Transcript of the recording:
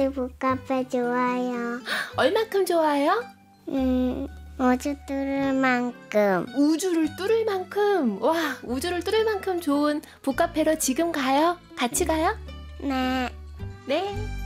우주 북카페 좋아요. 얼만큼 좋아요? 우주 뚫을 만큼. 우주를 뚫을 만큼. 와, 우주를 뚫을 만큼 좋은 북카페로 지금 가요? 같이 가요? 네. 네.